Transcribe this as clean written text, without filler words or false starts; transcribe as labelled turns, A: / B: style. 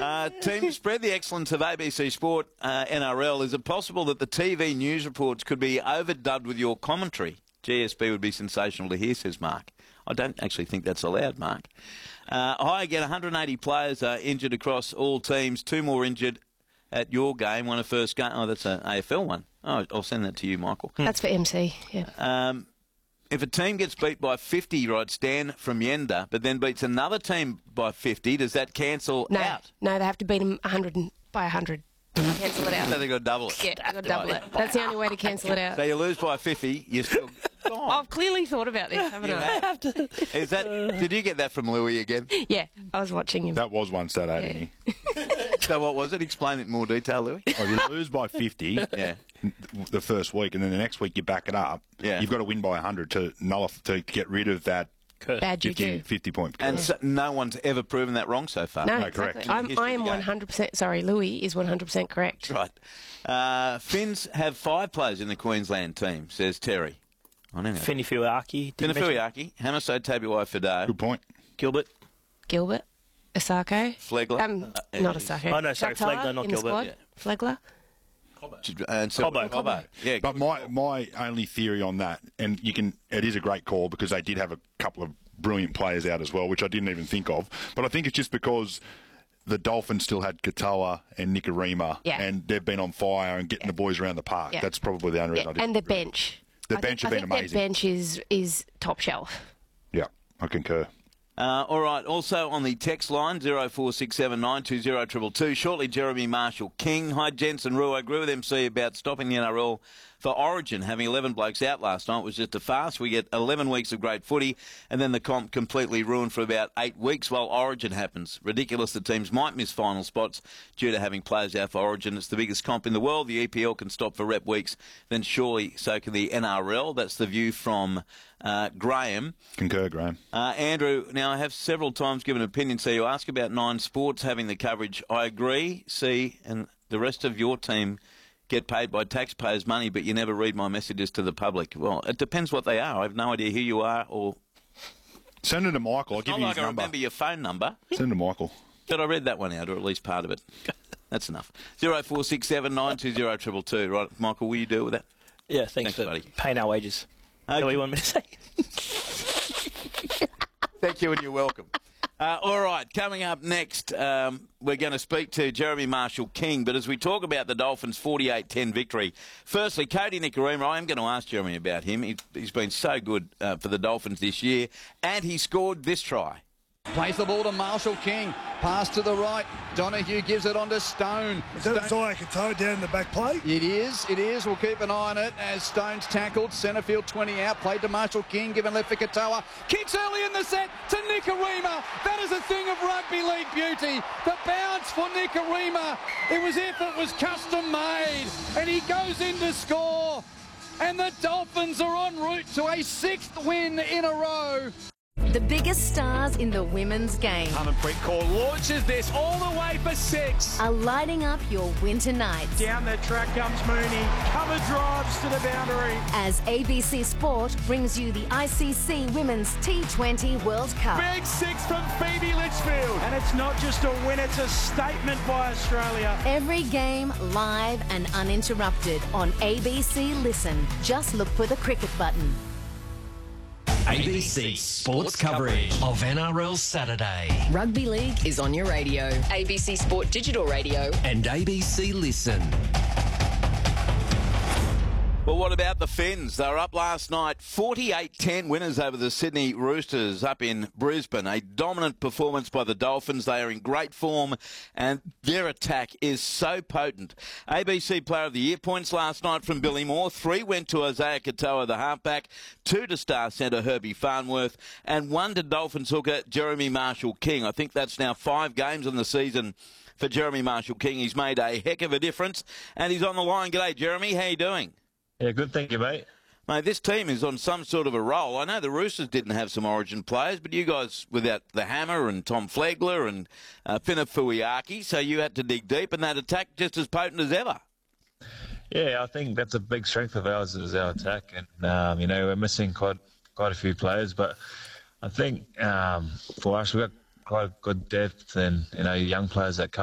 A: Team, spread the excellence of ABC Sport NRL. Is it possible that the TV news reports could be overdubbed with your commentary? GSB would be sensational to hear, says Mark. I don't actually think that's allowed, Mark. Hi again, 180 players are injured across all teams. 2 more injured at your game. One a first game. Oh, that's an AFL one. Oh, I'll send that to you, Michael.
B: That's for MC, yeah.
A: If a team gets beat by 50, writes Dan from Yenda, but then beats another team by 50, does that cancel out?
B: No, they have to beat them 100 by 100. Cancel it out.
A: So they've got to double it.
B: Yeah, they've got to double it. That's the only way to cancel it out.
A: So you lose by 50, you're still gone.
B: I've clearly thought about this, haven't I?
A: Is that? Did you get that from Louis again?
B: Yeah, I was watching him.
C: That was one Saturday, didn't he?
A: So what was it? Explain it in more detail, Louis.
C: Well, you lose by 50 the first week, and then the next week you back it up.
A: Yeah.
C: You've got to win by 100 to get rid of that
B: Bad juju.
C: 50 point curse.
A: And so no one's ever proven that wrong so far.
B: No,
C: correct.
B: exactly. I am 100%. Sorry, Louis is 100% correct.
A: Right. Finns have 5 players in the Queensland team, says Terry. I don't know.
D: Finifuaki.
A: Finifuaki, Hamiso Tabuai-Fidow.
C: Good point.
D: Gilbert.
B: Gilbert. Asako.
A: Flegler.
B: Not Asako.
D: Oh, no, sorry,
B: Shatar
D: Flegler, not
B: in the
D: Gilbert.
B: squad. Flegler.
A: And
D: Cobbo.
A: Yeah.
C: But my only theory on that, and it is a great call because they did have a couple of brilliant players out as well, which I didn't even think of. But I think it's just because the Dolphins still had Katoa and Nikorima, and they've been on fire and getting the boys around the park. That's probably the only reason I didn't.
B: And the bench.
C: The bench have been amazing.
B: The bench is top shelf.
C: Yeah, I concur.
A: All right, also on the text line, 0467 920 222, shortly Jeremy Marshall-King. Hi, Jensen Rue. I agree with MC about stopping the NRL for Origin. Having 11 blokes out last night was just a farce. We get 11 weeks of great footy, and then the comp completely ruined for about 8 weeks while Origin happens. Ridiculous that teams might miss final spots due to having players out for Origin. It's the biggest comp in the world. The EPL can stop for rep weeks, then surely so can the NRL. That's the view from Graham.
C: Concur, Graham.
A: Andrew, now I have several times given an opinion, so you ask about Nine Sports having the coverage. I agree, and the rest of your team get paid by taxpayers' money, but you never read my messages to the public. Well, it depends what they are. I have no idea who you are or...
C: Send it to Michael. I'll give you his
A: I
C: number.
A: remember your phone number.
C: Send it to Michael.
A: But I read that one out, or at least part of it. That's enough. 0467 920 222. Right, Michael, will you deal with that?
D: Yeah, thanks for
A: buddy.
D: paying our wages.
A: Okay.
D: Is that what you want me to say?
A: Thank you, and you're welcome. All right, coming up next, we're going to speak to Jeremy Marshall-King, but as we talk about the Dolphins' 48-10 victory, firstly, Cody Nikorima, I am going to ask Jeremy about him. He's been so good for the Dolphins this year, and he scored this try.
E: Plays the ball to Marshall-King. Pass to the right. Donahue gives it on to Stone.
F: Is that Isaiah Katoa down in the back play?
E: It is. We'll keep an eye on it as Stone's tackled. Centrefield 20 out. Played to Marshall-King. Given left for Katoa. Kicks early in the set to Nikorima. That is a thing of rugby league beauty. The bounce for Nikorima. It was if it was custom made. And he goes in to score. And the Dolphins are en route to a 6th win in a row.
G: The biggest stars in the women's game
H: Quick Call launches this all the way for 6.
G: are lighting up your winter nights.
H: Down the track comes Mooney. Cover drives to the boundary.
G: As ABC Sport brings you the ICC Women's T20 World Cup.
H: Big 6 from Phoebe Litchfield. And it's not just a win, it's a statement by Australia.
G: Every game live and uninterrupted on ABC Listen. Just look for the cricket button.
I: ABC Sports coverage of NRL Saturday.
J: Rugby League is on your radio. ABC Sport Digital Radio.
I: And ABC Listen.
A: Well, what about the Finns? They were up last night, 48-10 winners over the Sydney Roosters up in Brisbane. A dominant performance by the Dolphins. They are in great form and their attack is so potent. ABC Player of the Year points last night from Billy Moore. 3 went to Isaiah Katoa, the halfback, 2 to star centre Herbie Farnworth, and 1 to Dolphins hooker Jeremy Marshall-King. I think that's now 5 games in the season for Jeremy Marshall-King. He's made a heck of a difference and he's on the line. G'day, Jeremy. How you doing?
K: Yeah, good, thank you, mate.
A: Mate, this team is on some sort of a roll. I know the Roosters didn't have some Origin players, but you guys, without the Hammer and Tom Flegler and Finifuaki, so you had to dig deep, and that attack just as potent as ever.
K: Yeah, I think that's a big strength of ours is our attack, and we're missing quite a few players, but I think for us we've got quite good depth and young players that come